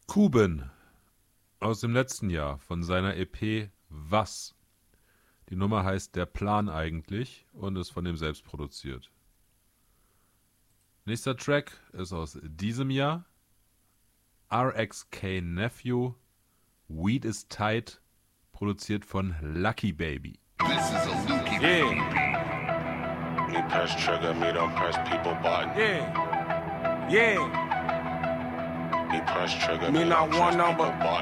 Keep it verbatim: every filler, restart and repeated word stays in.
Kuben aus dem letzten Jahr von seiner E P Was. Die Nummer heißt Der Plan eigentlich und ist von ihm selbst produziert. Nächster Track ist aus diesem Jahr. R X K Nephew, Weed is Tight, produziert von Lucky Baby. This is a Lucky Yeah. Baby. Me press trigger, me don't press people button. Yeah. Yeah. Me press trigger, Me me not don't one trust people number. button.